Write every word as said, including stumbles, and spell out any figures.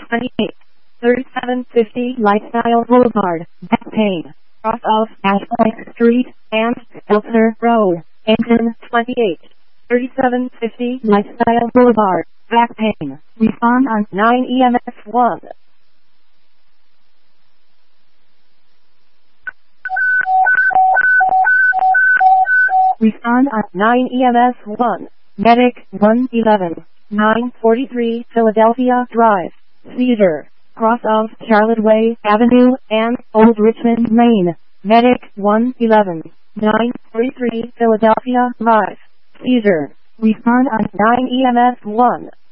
twenty-eight, thirty-seven fifty Lifestyle Boulevard, back pain, cross of Ashpoint Street, and Stelzner Road, engine twenty-eight, thirty-seven fifty Lifestyle Boulevard, back pain, respond on nine E M S one. Respond on nine E M S one. Medic one eleven, nine forty-three Philadelphia Drive, Cedar, cross of Charlotte Way Avenue and Old Richmond, Maine. Medic one eleven, nine forty-three Philadelphia Drive, Cedar. Respond on nine E M S one.